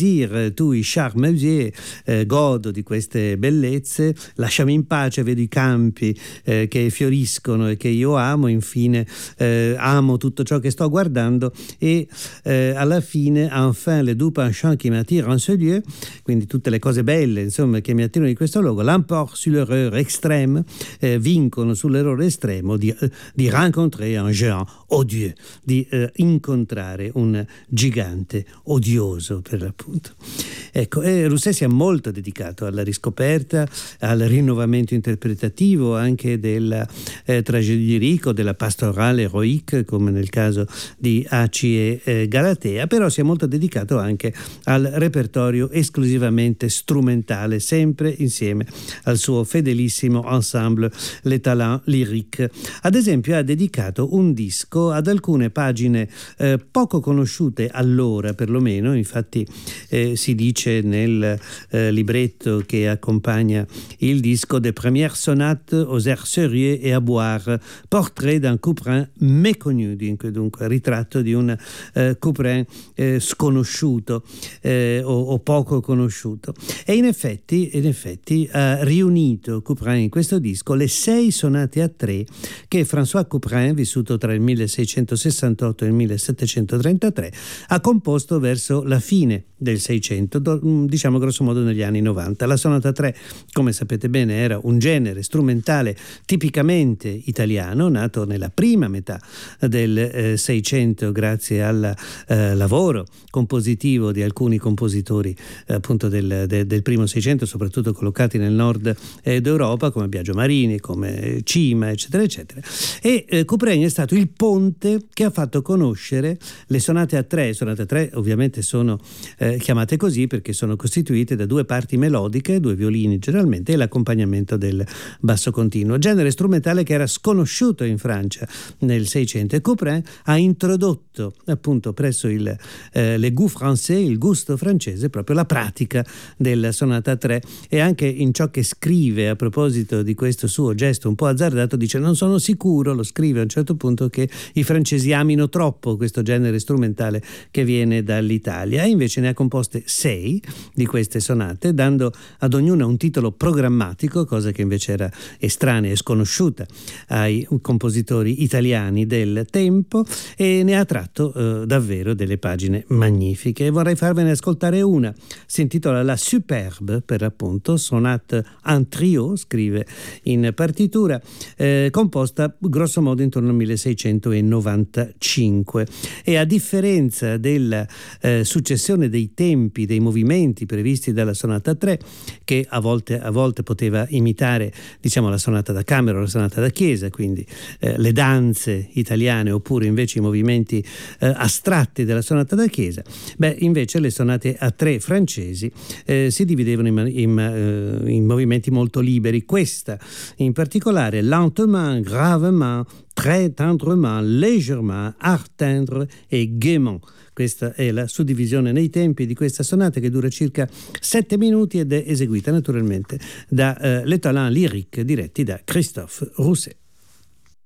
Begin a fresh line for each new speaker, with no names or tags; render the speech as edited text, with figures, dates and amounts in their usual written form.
plaisir, tu i charmes, godo di queste bellezze, lasciami in pace, vedo i campi che fioriscono e che io amo, infine amo tutto ciò che sto guardando e alla fine enfin les doux penchants qui m'attirent en ce lieu, quindi tutte le cose belle insomma che mi attirano di questo luogo, l'emportent sur l'erreur extrême, vincono sull'errore estremo di rencontrer un géant odieux, di incontrare un gigante odioso per l'appunto. Ecco, Rousset si è molto dedicato alla riscoperta, al rinnovamento interpretativo anche della tragedia lirica, della pastorale eroique, come nel caso di Aci e Galatea, però si è molto dedicato anche al repertorio esclusivamente strumentale, sempre insieme al suo fedelissimo ensemble Les Talents Lyriques. Ad esempio ha dedicato un disco ad alcune pagine poco conosciute allora, perlomeno, infatti si dice nel libretto che accompagna il disco des premières sonates aux airs sérieux et à boire, portrait d'un Couperin méconnu, dunque ritratto di un Couperin sconosciuto o poco conosciuto. E in effetti ha riunito Couperin in questo disco le 6 sonate a 3 che François Couperin, vissuto tra il 1668 e il 1733, ha composto verso la fine del 600, diciamo grosso modo negli anni 90. La sonata 3, come sapete bene, era un genere strumentale tipicamente italiano, nato nella prima metà del 600 grazie al lavoro compositivo di alcuni compositori appunto del primo 600, soprattutto collocati nel nord d'Europa, come Biagio Marini, come Cima, eccetera eccetera. E Couperin è stato il ponte che ha fatto conoscere le sonate a 3. Sonate a 3 ovviamente sono chiamate così perché sono costituite da 2 parti melodiche, 2 violini generalmente, e l'accompagnamento del basso continuo, genere strumentale che era sconosciuto in Francia nel 600, e Couperin ha introdotto appunto presso le goût français, il gusto francese, proprio la pratica della sonata 3. E anche in ciò che scrive a proposito di questo suo gesto un po' azzardato dice: non sono sicuro, lo scrive a un certo punto, che i francesi amino troppo questo genere strumentale che viene dall'Italia, e invece ne ha composte 6 di queste sonate, dando ad ognuna un titolo programmatico, cosa che invece era estranea e sconosciuta ai compositori italiani del tempo, e ne ha tratto davvero delle pagine magnifiche. Vorrei farvene ascoltare una, si intitola La Superbe, per appunto, sonate en trio, scrive in partitura, composta grosso modo intorno al 1695, e a differenza della successione dei tempi, dei movimenti previsti dalla sonata 3, che a volte poteva imitare, diciamo, la sonata da camera o la sonata da chiesa, quindi le danze italiane, oppure invece i movimenti astratti della sonata da chiesa, invece le sonate a 3 francesi si dividevano in movimenti molto liberi. Questa in particolare, lentement, gravement, très tendrement, légèrement, art tendre e gaiement. Questa è la suddivisione nei tempi di questa sonata, che dura circa 7 minuti ed è eseguita naturalmente da Les Talents Lyriques, diretti da Christophe Rousset.